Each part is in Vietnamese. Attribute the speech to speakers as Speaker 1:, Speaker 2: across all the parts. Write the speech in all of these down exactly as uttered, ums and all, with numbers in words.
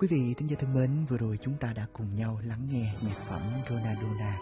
Speaker 1: Quý vị thính giả thân mến, vừa rồi chúng ta đã cùng nhau lắng nghe nhạc phẩm Ronaldona,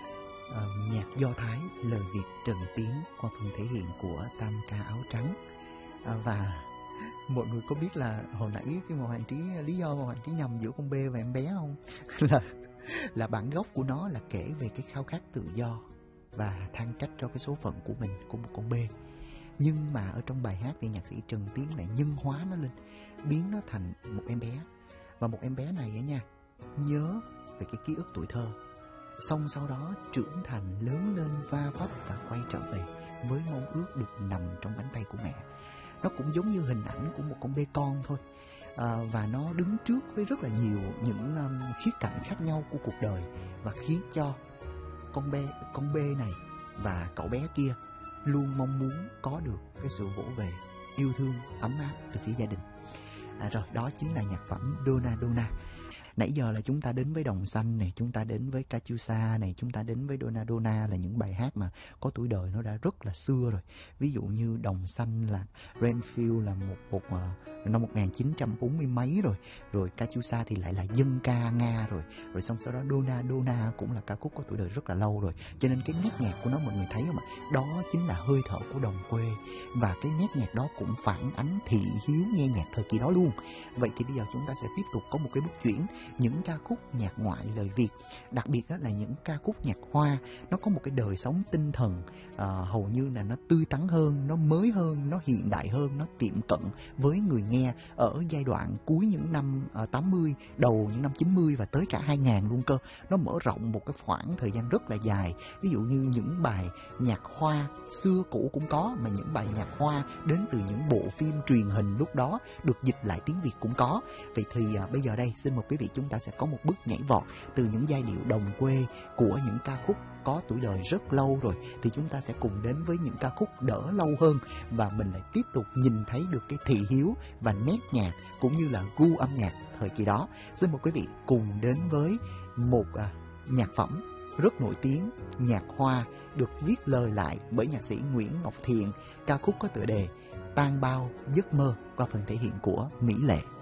Speaker 1: uh, nhạc Do Thái, lời Việt Trần Tiến qua phần thể hiện của Tam Ca Áo Trắng. Uh, và mọi người có biết là hồi nãy cái mà Hoàng Trí, lý do mà Hoàng Trí nhầm giữa con bê và em bé không? là là bản gốc của nó là kể về cái khao khát tự do và than trách cho cái số phận của mình, của một con bê. Nhưng mà ở trong bài hát thì nhạc sĩ Trần Tiến lại nhân hóa nó lên, biến nó thành một em bé. Và một em bé này á nha, nhớ về cái ký ức tuổi thơ, xong sau đó trưởng thành, lớn lên, va vấp và quay trở về với mong ước được nằm trong cánh tay của mẹ. Nó cũng giống như hình ảnh của một con bê con thôi. À, và nó đứng trước với rất là nhiều những um, khía cạnh khác nhau của cuộc đời, và khiến cho con bê, con bê này và cậu bé kia luôn mong muốn có được cái sự vỗ về, yêu thương, ấm áp từ phía gia đình. À, rồi đó chính là nhạc phẩm Ronaldona. Nãy giờ là chúng ta đến với Đồng Xanh này, chúng ta đến với Katyusha này, chúng ta đến với Ronaldona, là những bài hát mà có tuổi đời nó đã rất là xưa rồi. Ví dụ như Đồng Xanh là Renfield là một, một uh, năm một nghìn chín trăm bốn mươi mấy rồi. Rồi Katyusha thì lại là dân ca Nga rồi. Rồi xong sau đó Ronaldona cũng là ca khúc có tuổi đời rất là lâu rồi. Cho nên cái nét nhạc của nó mọi người thấy không ạ? Đó chính là hơi thở của đồng quê. Và cái nét nhạc đó cũng phản ánh thị hiếu nghe nhạc thời kỳ đó luôn. Vậy thì bây giờ chúng ta sẽ tiếp tục có một cái bước chuyển, những ca khúc nhạc ngoại lời Việt, đặc biệt là những ca khúc nhạc Hoa. Nó có một cái đời sống tinh thần à, hầu như là nó tươi tắn hơn, nó mới hơn, nó hiện đại hơn, nó tiệm cận với người nghe ở giai đoạn cuối những năm à, tám mươi, đầu những năm chín mươi và tới cả hai nghìn luôn cơ. Nó mở rộng một cái khoảng thời gian rất là dài. Ví dụ như những bài nhạc Hoa xưa cũ cũng có, mà những bài nhạc Hoa đến từ những bộ phim truyền hình lúc đó được dịch lại tiếng Việt cũng có. Vậy thì à, bây giờ đây xin mời quý vị chúng ta sẽ có một bước nhảy vọt từ những giai điệu đồng quê của những ca khúc có tuổi đời rất lâu rồi, thì chúng ta sẽ cùng đến với những ca khúc đỡ lâu hơn, và mình lại tiếp tục nhìn thấy được cái thị hiếu và nét nhạc cũng như là gu âm nhạc thời kỳ đó. Xin mời quý vị cùng đến với một à, nhạc phẩm rất nổi tiếng, nhạc Hoa, được viết lời lại bởi nhạc sĩ Nguyễn Ngọc Thiện, ca khúc có tựa đề Tan Bao Giấc Mơ qua phần thể hiện của Mỹ Lệ.